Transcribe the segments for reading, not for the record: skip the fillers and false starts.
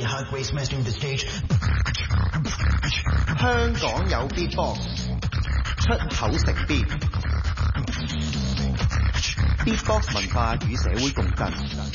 hot waste mastering the stage. 香港有 Beatbox， 出口成邊 Beatbox 文化與社會共振。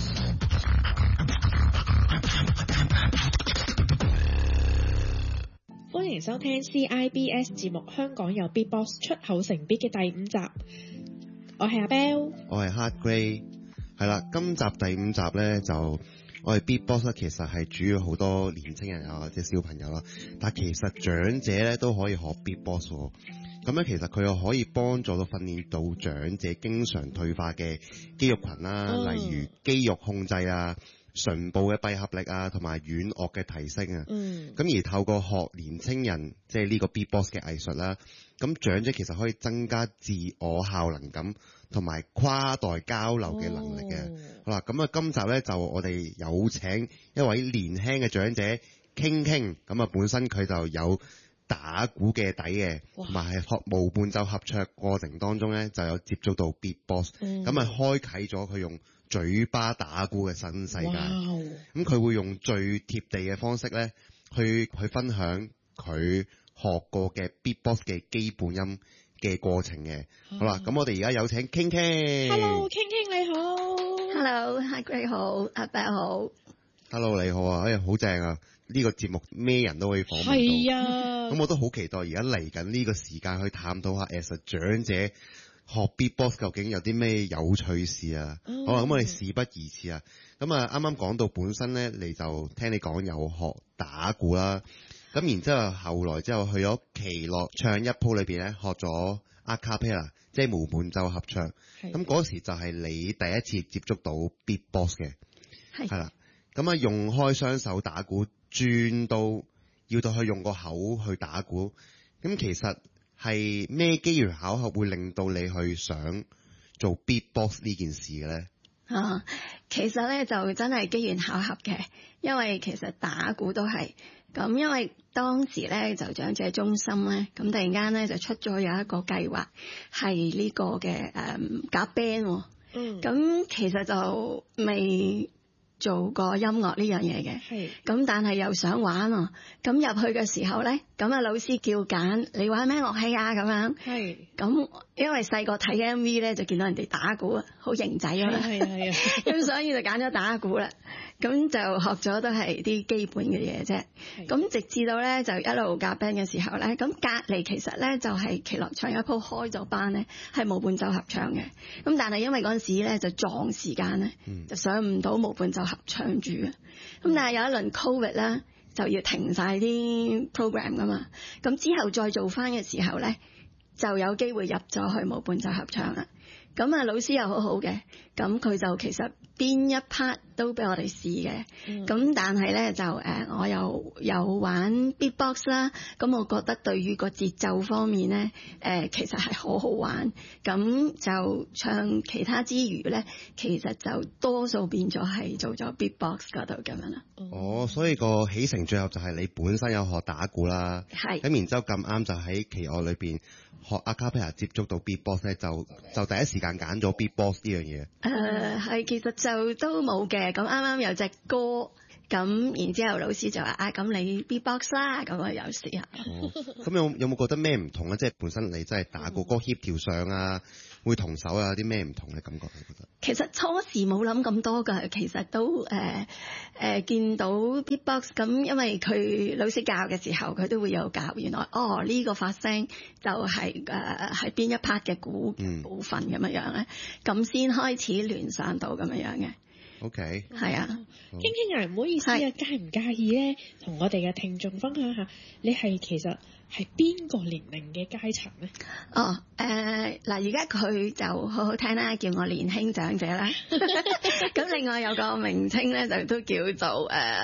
歡迎收聽 CIBS 節目《香港有 Beatbox 出口成 Beat》嘅第5集。我係阿 Bell， 我係 Hard Grey。係啦，今集第5集呢，就我哋 Beatbox 呢，其實係主要好多年青人啊或者小朋友啦，但其實長者呢都可以學 Beatbox 喎。咁咧其實佢又可以幫助到訓練到長者經常退化嘅肌肉群啦，例如肌肉控制啊、唇部嘅閉合力啊，同埋軟腭嘅提升啊。咁而透過學年青人即係呢個 Beatbox 嘅藝術啦，咁長者其實可以增加自我效能感同埋跨代交流嘅能力嘅。好啦，咁啊今集咧就我哋有請一位年輕嘅長者傾傾，咁啊本身佢就有打鼓嘅底嘅，同埋係學無伴奏合唱過程當中咧就有接觸到 Beatbox，咁啊開啟咗佢用嘴巴打鼓嘅新世界。咁佢會用最貼地嘅方式咧去分享佢學過嘅 Beatbox 嘅基本音嘅過程嘅。好啦，咁我哋而家有請傾傾。 Hello， 傾傾你好。 Hello，Hi Grey 好，阿 Bell 好。 Hello， 你好啊！哎呀，好正啊！呢個節目咩人都可以訪問到。 係啊。咁我都好期待而家嚟緊呢個時間去探討下，as a 長者學 Beatbox 究竟有啲咩有趣事啊？好啦，咁我哋事不宜遲啊！咁啊，啱啱講到本身咧，你就聽你講有學打鼓啦。咁然之後，後來之後去咗奇樂唱一鋪裏邊咧，學咗 a cappella， 即係無伴奏合唱。咁嗰時就係你第一次接觸到 Beatbox 嘅，係啦。咁啊，用開雙手打鼓，轉到要到去用個口去打鼓。咁其實係咩機緣巧合會令到你去想做 Beatbox 呢件事嘅咧？ 其實咧就真係機緣巧合嘅，因為其實打鼓都係咁，因為當時咧就長者中心咧，咁突然間咧就出咗有一個計劃，係呢個嘅夾 band。咁其實就未做過音樂呢樣嘢嘅，咁但係又想玩喎。咁入去嘅時候咧，咁啊老師叫揀你玩咩樂器啊咁樣。咁因為細個睇 MV 咧就見到人哋打鼓啊，好型仔啊嘛。咁所以就揀咗打鼓啦。咁就學咗都係啲基本嘅嘢啫。咁直至到咧就一路夾 band 嘅時候咧，咁隔離其實咧就係奇樂唱一鋪開咗班咧，係無伴奏合唱嘅。咁但係因為嗰陣時咧就撞時間咧，就上唔到無伴奏合唱住嘅。咁但係有一輪 Covid 啦，就要停晒啲 program 噶嘛。咁之後再做翻嘅時候咧，就有機會入咗去無伴奏合唱啦。咁啊老師又好好嘅，咁佢就其實邊一 part 都俾我哋試嘅。咁但係咧就我又有玩 Beatbox 啦，咁我覺得對於個節奏方面咧其實係好好玩。咁就唱其他之餘咧，其實就多數變咗係做咗 Beatbox 嗰度咁樣啦。 所以個起承最後就係你本身有學打鼓啦，咁然之後咁啱就喺奇樂裏邊學 a cappella 接觸到 Beatbox 咧，就第一時間揀咗 Beatbox 呢樣嘢。 係其實就都冇嘅，咁啱啱有隻歌，咁然之後老師就話咁你 Beatbox 啦，咁我又試下。 咁有冇覺得咩唔同啊？即係本身你真係打鼓歌協調上啊，會同手啊，有啲咩唔同嘅感覺你覺得？ 其實初時冇諗咁多㗎，其實都見到 Beatbox 咁，因為佢老師教嘅時候，佢都會有教，原來呢個發聲就係邊一 part 嘅鼓部分咁樣樣咧，咁先開始聯想到咁樣樣嘅。 OK， 係啊， 傾傾啊，唔好意思啊，介唔介意咧，同我哋嘅聽眾分享下，你係其實係邊個年齡嘅階層咧？ 而家佢就好好聽啦，叫我年輕長者啦。咁另外有個名稱咧，就都叫做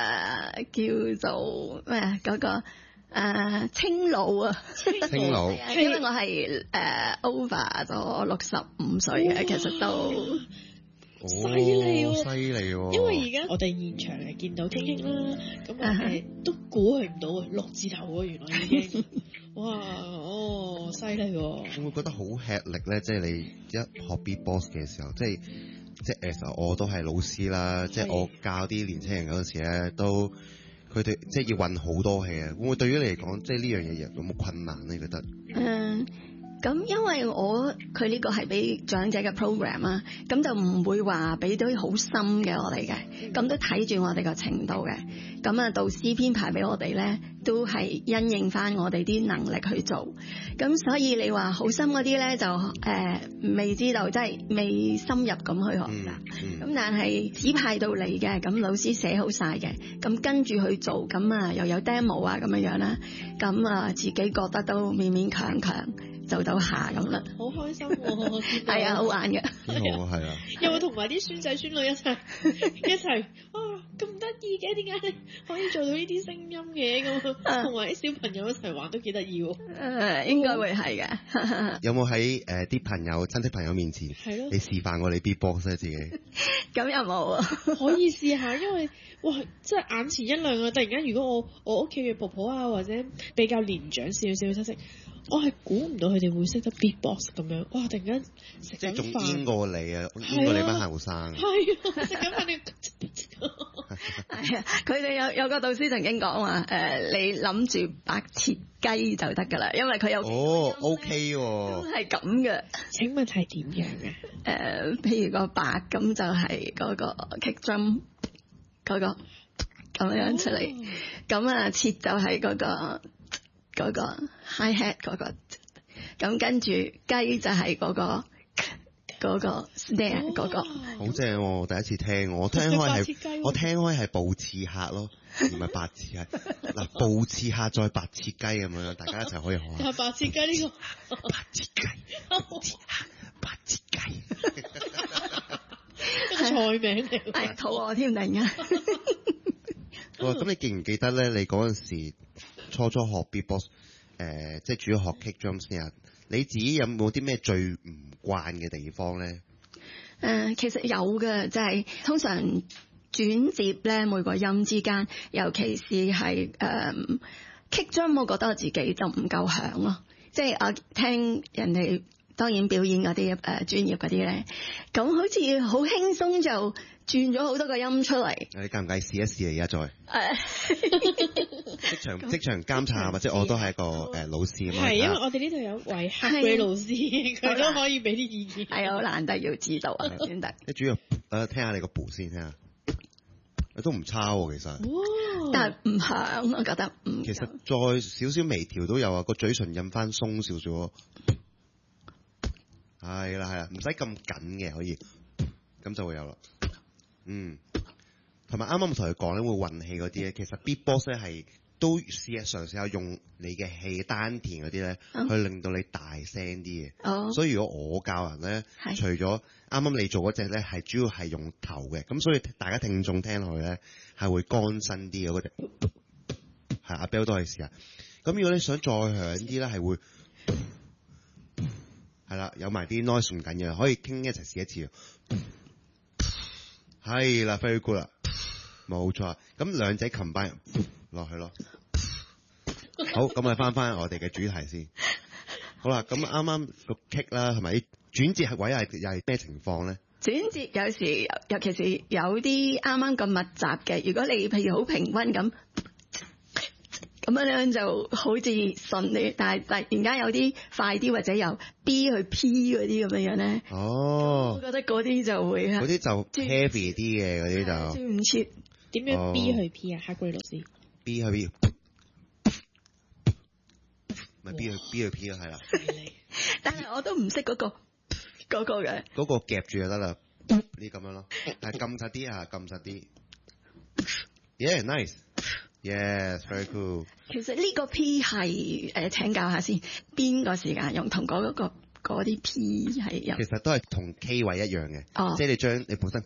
咩嗰個青老啊， 青老， 因為我係over 咗65歲嘅，其實都。 犀利喎！ 犀利喎！ 因為而家我哋現場係見到傾傾啦，咁都估佢唔到啊，6字頭喎，原來已經，哇，犀利喎！ 會唔會覺得好吃力咧？即係你一學 Beatbox 嘅時候，即係我都係老師啦，即係我教啲年輕人嗰陣時咧，都佢哋即係要運好多氣啊！會唔會對於你嚟講，即係呢樣嘢有冇困難咧？你覺得？ 咁因為佢呢個係俾長者嘅 program 啊，咁就唔會話俾到好深嘅我哋嘅，咁都睇住我哋個程度嘅。咁啊，導師編排俾我哋咧，都係因應翻我哋啲能力去做。咁所以你話好深嗰啲咧，就未知道，即係未深入咁去學習。咁但係指派到嚟嘅，咁老師寫好晒嘅，咁跟住去做，咁啊又有 demo 啊咁樣啦，咁啊自己覺得都勉勉強強做到下咁啦， 好開心喎！ 係啊，好玩嘅， 好啊，係啊， 有冇同埋啲孫仔孫女一齊啊？咁得意嘅，點解你可以做到呢啲聲音嘅咁？同埋啲小朋友一齊玩都幾得意喎。 應該會係嘅。 有冇喺啲朋友、親戚朋友面前，你示範過你 beatbox 咧自己？ 咁又冇啊？ 可以試下，因為哇，真係眼前一亮啊！突然間，如果我屋企嘅婆婆啊，或者比較年長少少嘅親戚，我係估唔到佢哋會識得 beatbox 咁樣。哇！突然間食緊飯， 即係仲煙過你啊，煙過你班後生。 係啊，食緊飯你。 係啊，佢哋有個導師曾經講話，你諗住白切雞就得㗎啦，因為佢有 OK 喎， 都係咁嘅。 請問係點樣嘅？ 譬如個白咁就係嗰個 kick drum 嗰個咁樣出嚟，咁啊切就係嗰個 high hat 嗰個，咁跟住雞就係嗰個 snare 嗰個。 好正喎！第一次聽，我聽開係布刺客咯，唔係白切客。嗱，布刺客再白切雞咁樣，大家一齊可以學下。 白切雞呢個白切雞，布刺客，白切雞， 一個菜名嚟。 係肚餓添，突然間。 哇！咁你記唔記得咧？你嗰陣時初學 beatbox，即係主要學 kick drum 先啊。你自己有冇啲咩最唔慣嘅地方咧？ 其實有嘅，就係通常轉接咧，每個音之間，尤其是係kick drum，我覺得我自己就唔夠響咯。即係我聽人哋當然表演嗰啲專業嗰啲咧，咁好似好輕鬆就轉咗好多個音出嚟。 你介唔介意試一試啊？而家再即場監察，或者我都係一個老師咁樣。 係因為我哋呢度有位黑 grade 老師，佢都可以俾啲意見。 係好難得要知道啊，先得。 你主要聽下你個步先，聽下，都唔差喎其實。 哇！ 但係唔響，我覺得唔。 其實再少少微調都有啊，個嘴唇印翻鬆少少。係啦，唔使咁緊嘅可以，咁就會有啦。同埋啱啱同佢講咧，會運氣嗰啲咧，其實 beatbox 咧係都嘗試下用你嘅氣丹田嗰啲咧，去令到你大聲啲嘅。所以如果我教人咧，除咗啱啱你做嗰隻咧，係主要係用頭嘅，咁所以大家聽眾聽落去咧係會乾身啲嘅嗰隻。係阿 Bell 都可以試下。咁如果你想再響啲咧，係會。係啦，有埋啲 noise 唔緊要，可以傾一齊試一次。係啦 ，very good 啦，冇錯。咁兩隻 combine 落去咯。好，咁我哋翻我哋嘅主題先。好啦，咁啱啱個 kick 啦，係咪轉接係位又係咩情況咧？ 轉接有時，尤其是有啲啱啱咁密集嘅，如果你譬如好平均咁。咁樣就好似順利，但係突然間有啲快啲或者由 B 去 P 嗰啲咁樣咧。我覺得嗰啲就會嗰啲就 heavy 啲嘅嗰啲就。 轉唔切。 點樣 B 去 P 啊？黑 grade 老師。 B 去 P。咪 B 去 P 咯，係啦。 但係我都唔識嗰個嘅。 嗰個夾住就得啦，你咁樣咯。但係撳實啲啊，撳實啲。Yeah, nice.Yes, very cool. 其實呢個 P 係請教下先，邊個時間用同嗰啲 P 係有？ 其實都係同 K 位一樣嘅，即係你將你本身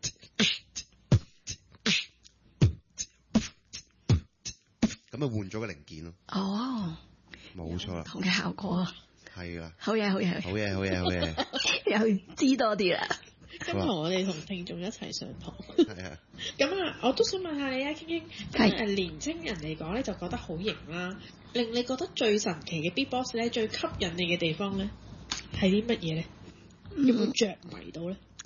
咁啊換咗個零件咯。冇錯啦， 同嘅效果啊。 係啦。 好嘢。又知多啲啦。 今日我哋同聽眾一齊上堂。 係啊。 咁啊，我都想問下你啊，傾傾。年青人嚟講咧，就覺得好型啦。令你覺得最神奇嘅 beatbox 咧，最吸引你嘅地方咧，係啲乜嘢咧？有冇着迷到咧？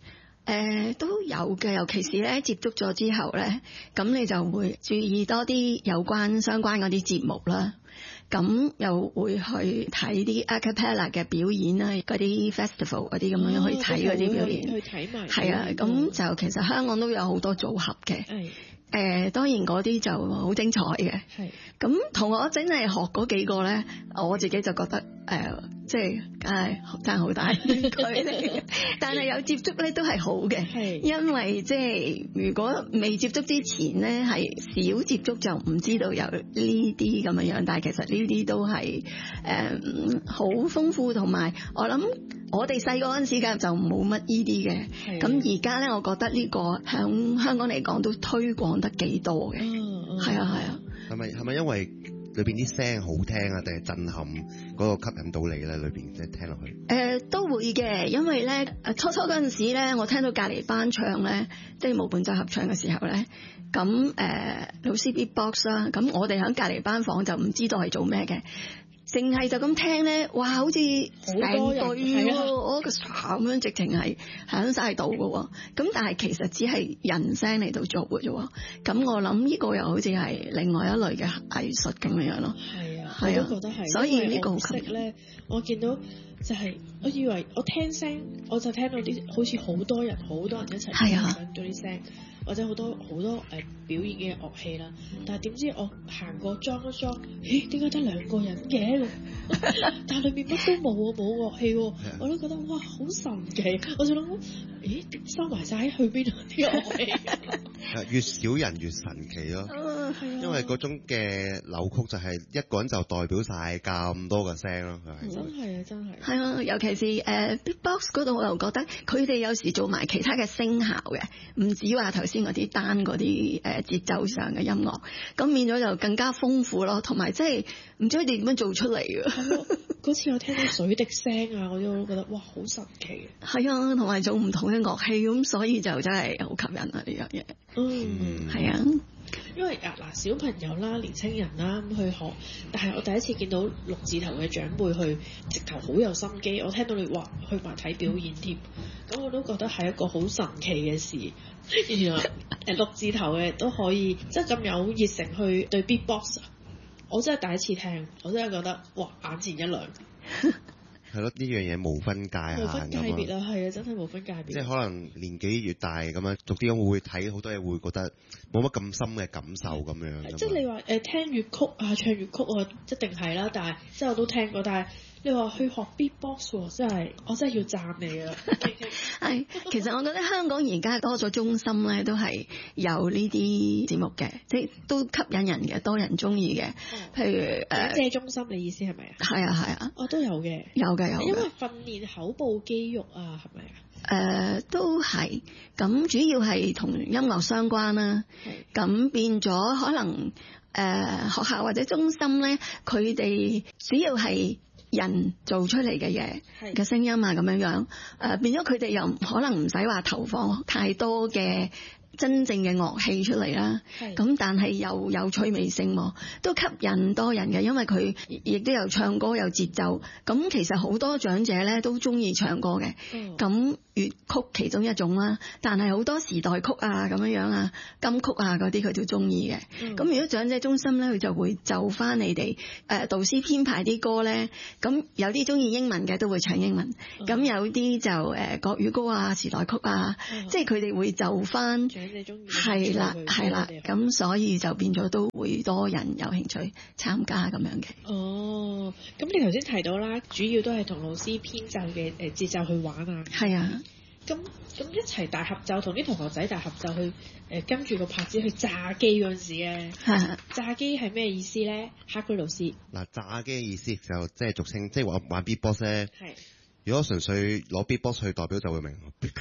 都有嘅，尤其是咧接觸咗之後咧，咁你就會注意多啲有關相關嗰啲節目啦。咁又會去睇啲 a cappella 嘅表演啦，嗰啲 festival 嗰啲咁樣去睇嗰啲表演， 去睇埋。 係啊，咁就其實香港都有好多組合嘅。當然嗰啲就好精彩嘅。 係。 咁同我真係學嗰幾個咧，我自己就覺得即係梗係爭好大距離，但係有接觸咧都係好嘅。係。因為即係如果未接觸之前咧，係少接觸就唔知道有呢啲咁樣樣，但係其實呢啲都係好豐富，同埋我諗我哋細個嗰陣時間就冇乜呢啲嘅。咁而家咧，我覺得呢個響香港嚟講都推廣得幾多嘅。係啊係啊。 係咪因為裏邊啲聲好聽啊，定係震撼嗰個吸引到你咧？裏邊即係聽落去。 都會嘅，因為咧初嗰陣時咧，我聽到隔離班唱咧，即係無伴奏合唱嘅時候咧，咁老師 beatbox 啦，咁我哋喺隔離班房就唔知道係做咩嘅。淨係就咁聽咧，哇！好似成隊喎，我個咁樣直情係響晒度嘅喎。咁但係其實只係人聲嚟到做嘅啫。咁我諗呢個又好似係另外一類嘅藝術咁樣咯。係啊，我都覺得係。所以呢個好吸引咧，我見到就係我以為我聽聲，我就聽到啲好似好多人一齊唱咗啲聲。或者好多表演嘅樂器啦，但係點知我行過裝一裝，咦？點解得兩個人嘅？但係裏面乜都冇喎，冇樂器喎，我都覺得哇，好神奇！我就諗，咦？收埋晒去邊啊啲樂器？ 越少人越神奇咯，因為嗰種嘅扭曲就係一個人就代表晒咁多個聲咯， 真係啊，真係。 係啊，尤其是beatbox 嗰度，我又覺得佢哋有時做埋其他嘅聲效嘅，唔止話頭先嗰啲單嗰啲節奏上嘅音樂，咁變咗就更加豐富咯，同埋即係唔知佢哋點樣做出嚟嘅。 嗰次我聽到水滴聲啊，我都覺得哇，好神奇。 係啊，同埋做唔同嘅樂器，咁所以就真係好吸引啊呢樣嘢。係啊。 因為小朋友啦、年青人啦咁去學，但係我第一次見到6字頭嘅長輩去直頭好有心機，我聽到你話去埋睇表演添，咁我都覺得係一個好神奇嘅事。原來6字頭嘅都可以即係咁有熱誠去對 beatbox， 我真係第一次聽，我真係覺得哇眼前一亮。 係咯，呢樣嘢無分界限，無分界別啊，係啊，真係無分界別。 即係可能年紀越大咁樣，逐啲咁會睇好多嘢，會覺得冇乜咁深嘅感受咁樣。 即係你話聽粵曲啊、唱粵曲啊，一定係啦。但係即係我都聽過，但係你話去學 beatbox， 真係我真係要讚你啊！ 係，其實我覺得香港而家多咗中心咧，都係有呢啲節目嘅，即係都吸引人嘅，多人中意嘅。譬如姐中心，你意思係咪啊？ 係啊係啊， 我都有嘅， 有嘅有嘅。 因為訓練口部肌肉啊，係咪啊？ 都係，咁主要係同音樂相關啦。咁變咗可能學校或者中心咧，佢哋主要係人做出嚟嘅嘢嘅聲音啊，咁樣樣變咗佢哋又可能唔使話投放太多嘅真正嘅樂器出嚟啦，咁但係又有趣味性，都吸引多人嘅，因為佢亦都有唱歌有節奏，咁其實好多長者咧都中意唱歌嘅，咁粵曲其中一種啦，但係好多時代曲啊咁樣樣啊，金曲啊嗰啲佢都中意嘅，咁如果長者中心咧，佢就會就翻你哋導師編排啲歌咧，咁有啲中意英文嘅都會唱英文，咁有啲就國語歌啊、時代曲啊，即係佢哋會就翻。係啦，係啦，咁所以就變咗都會多人有興趣參加咁樣嘅。 哦，咁你頭先提到啦，主要都係同老師編奏嘅節奏去玩啊。係啊。咁一齊大合奏，同啲同學仔大合奏去跟住個拍子去炸機嗰陣時咧，炸機係咩意思咧？黑居老師。嗱， 炸機嘅意思就即係俗稱，即係玩 beatbox 咧。係。如果純粹攞 beatbox 去代表就會明。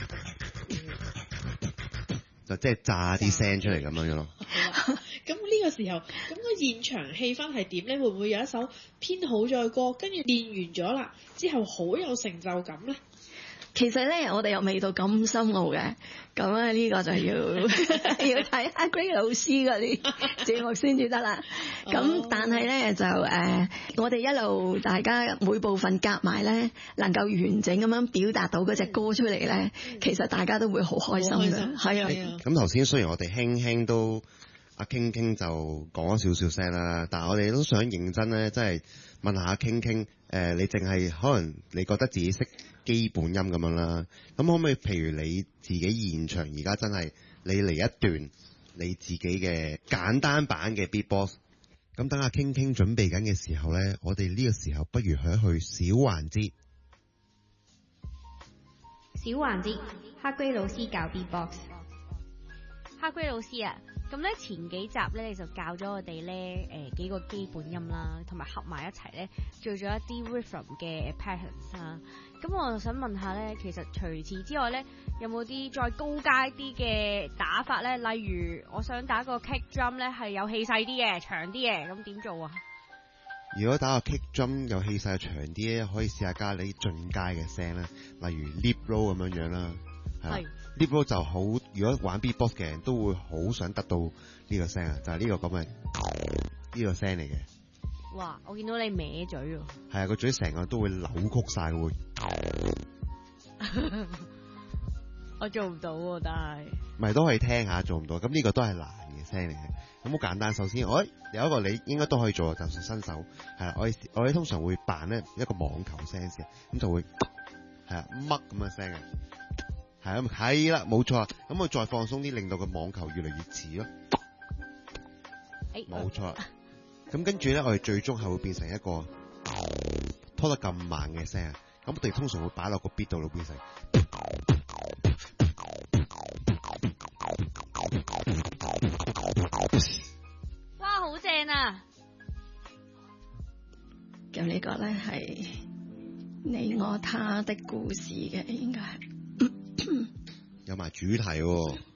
就即係炸啲聲出嚟咁樣咯。 咁呢個時候，咁個現場氣氛係點咧？會唔會有一首編好咗嘅歌，跟住練完咗啦，之後好有成就感咧？ 其實咧，我哋又未到咁深奧嘅，咁啊呢個就要要睇阿 Grace 老師嗰啲節目先至得啦。咁但係咧就我哋一路大家每部分夾埋咧，能夠完整咁樣表達到嗰隻歌出嚟咧，其實大家都會好開心嘅。係啊。 咁頭先雖然我哋輕輕都阿傾傾就講咗少少聲啦，但係我哋都想認真咧，即係問下阿傾傾，你淨係可能你覺得自己識基本音咁樣啦，咁可唔可以譬如你自己現場而家真係你嚟一段你自己嘅簡單版嘅 beatbox， 咁等阿傾傾準備緊嘅時候咧，我哋呢個時候不如去一去小環節。 小環節，黑龜老師教 beatbox。黑龜老師啊，咁咧前幾集咧你就教咗我哋咧幾個基本音啦，同埋合埋一齊咧做咗一啲 rhythm 嘅 patterns 啦。咁我就想問下咧，其實除此之外咧，有冇啲再高階啲嘅打法咧？例如我想打個 kick drum 咧，係有氣勢啲嘅、長啲嘅，咁點做啊？ 如果打個 kick drum 有氣勢長啲咧，可以試下加你進階嘅聲啦，例如 lip roll 咁樣啦。係。lip roll 就好，如果玩 beatbox 嘅人都會好想得到呢個聲啊，就係呢個咁嘅呢個聲嚟嘅。 哇！我見到你歪嘴喎。 係啊，個嘴成個都會扭曲晒會。 我做唔到喎，但係。 咪都可以聽下，做唔到。咁呢個都係難嘅聲嚟嘅。咁好簡單，首先我有一個你應該都可以做，就算新手係啦。我哋通常會扮咧一個網球聲先，咁就會係啊乜咁嘅聲嘅。係啦，冇錯。咁我再放鬆啲，令到個網球越嚟越似咯。冇錯。咁跟住咧，我哋最終係會變成一個拖得咁慢嘅聲。咁我哋通常會擺落個 beat 度，變成哇，好正啊！ 咁呢個咧係你我他的故事嘅，應該係。 有埋主題喎。